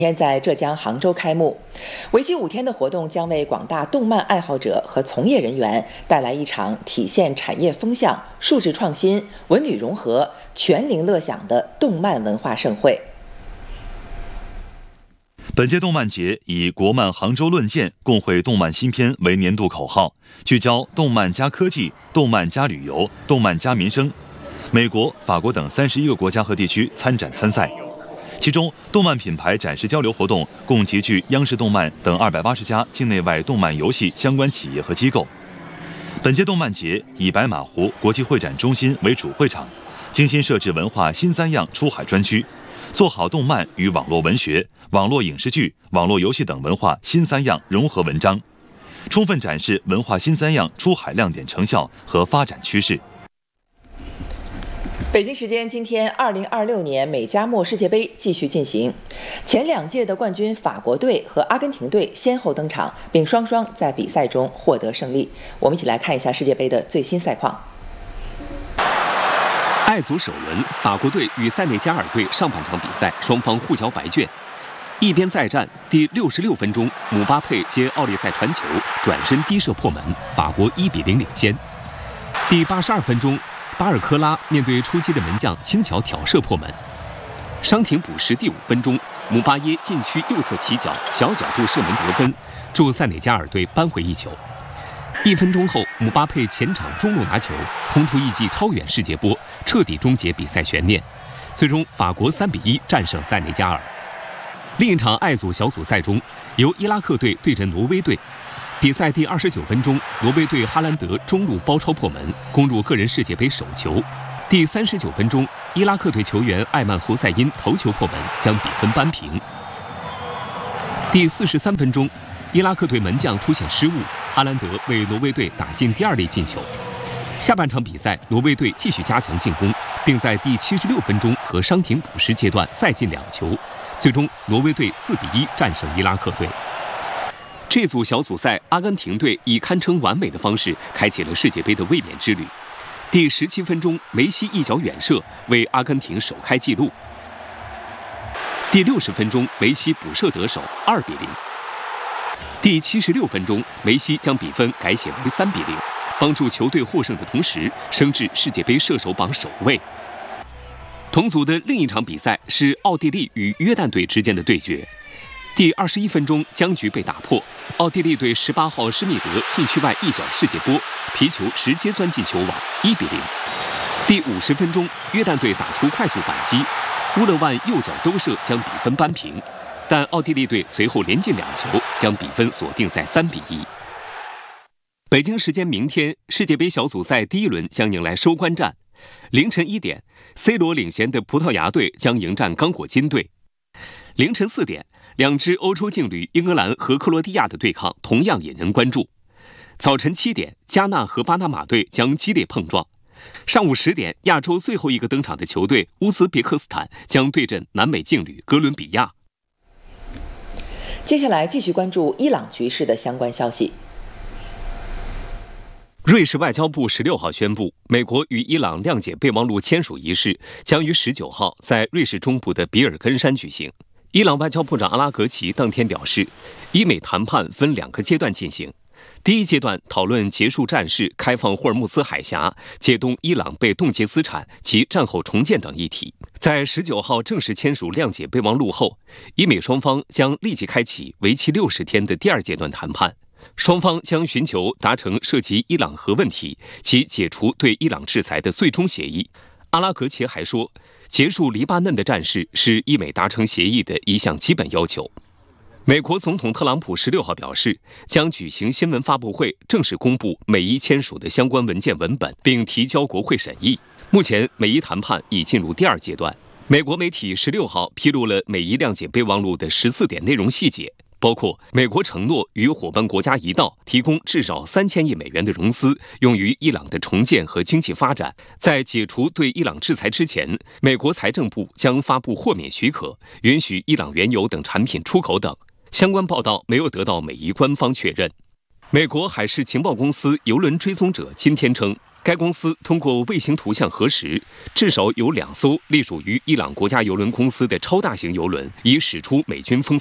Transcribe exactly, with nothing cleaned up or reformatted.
天在浙江杭州开幕，为期五天的活动将为广大动漫爱好者和从业人员带来一场体现产业风向、数字创新、文旅融合、全龄乐享的动漫文化盛会。 本届动漫节以"国漫杭州论剑，共绘动漫新篇"为年度口号，聚焦动漫加科技、动漫加旅游、动漫加民生。美国、法国等三十一个国家和地区参展参赛。其中，动漫品牌展示交流活动共集聚央视动漫等二百八十家境内外动漫游戏相关企业和机构。本届动漫节以白马湖国际会展中心为主会场，精心设置文化新三样出海专区，做好动漫与网络文学、网络影视剧、网络游戏等文化新三样融合文章，充分展示文化新三样出海亮点成效和发展趋势。 北京时间今天，二零二六年美加墨世界杯继续进行。前两届的冠军法国队和阿根廷队先后登场，并双双在比赛中获得胜利。我们一起来看一下世界杯的最新赛况。 爱足首轮，法国队与塞内加尔队上半场比赛，双方互交白卷。一边再战，第六十六分钟，姆巴佩接奥利塞传球，转身低射破门，法国一比零领先。第八十二分钟，巴尔科拉面对出击的门将，轻巧挑射破门。伤停补时第五分钟，姆巴耶禁区右侧起脚，小角度射门得分，助塞内加尔队扳回一球。一分钟后，姆巴佩前场中路拿球，轰出一记超远世界波，彻底终结比赛悬念。最终，法国三比一战胜塞内加尔。另一场爱组小组赛中，由伊拉克队对阵挪威队。比赛第二十九分钟，挪威队哈兰德中路包抄破门，攻入个人世界杯首球。第三十九分钟，伊拉克队球员艾曼侯赛因头球破门，将比分扳平。第四十三分钟，伊拉克队门将出现失误，哈兰德为挪威队打进第二粒进球。下半场比赛，挪威队继续加强进攻，并在第七十六分钟和伤停补时阶段再进两球，最终挪威队四比一战胜伊拉克队。这组小组赛，阿根廷队以堪称完美的方式开启了世界杯的卫冕之旅。第十七分钟，梅西一脚远射为阿根廷首开纪录。第六十分钟，梅西补射得手，二比零。第七十六分钟，梅西将比分改写为三比零，帮助球队获胜的同时，升至世界杯射手榜首位。同组的另一场比赛是奥地利与约旦队之间的对决。第二十一分钟，僵局被打破，奥地利队十八号施密德禁区外一脚世界波，皮球直接钻进球网，一比零。第五十分钟，约旦队打出快速反击，乌勒万右脚兜射将比分扳平，但奥地利队随后连进两球，将比分锁定在三比一。北京时间明天，世界杯小组赛第一轮将迎来收官战，凌晨一点 ，C 罗领衔的葡萄牙队将迎战刚果金队。凌晨四点，两支欧洲劲旅英格兰和克罗地亚的对抗同样引人关注。早晨七点，加纳和巴拿马队将激烈碰撞。上午十点，亚洲最后一个登场的球队乌兹别克斯坦将对阵南美劲旅哥伦比亚。 接下来继续关注伊朗局势的相关消息。 瑞士外交部十六号宣布，美国与伊朗谅解备忘录签署仪式将于十九号在瑞士中部的比尔根山举行。伊朗外交部长阿拉格齐当天表示，伊美谈判分两个阶段进行。第一阶段讨论结束战事、开放霍尔木兹海峡、解冻伊朗被冻结资产及战后重建等议题。在十九号正式签署谅解备忘录后，伊美双方将立即开启为期六十天的第二阶段谈判。双方将寻求达成涉及伊朗核问题及解除对伊朗制裁的最终协议。阿拉格齐还说，结束黎巴嫩的战事是伊美达成协议的一项基本要求。美国总统特朗普十六号表示，将举行新闻发布会，正式公布美伊签署的相关文件文本，并提交国会审议。目前，美伊谈判已进入第二阶段。美国媒体十六号披露了美伊谅解备忘录的十四点内容细节，包括美国承诺与伙伴国家一道提供至少三千亿美元的融资，用于伊朗的重建和经济发展。在解除对伊朗制裁之前，美国财政部将发布豁免许可，允许伊朗原油等产品出口等。相关报道没有得到美伊官方确认。美国海事情报公司邮轮追踪者今天称， 该公司通过卫星图像核实，至少有两艘隶属于伊朗国家邮轮公司的超大型邮轮已驶出美军封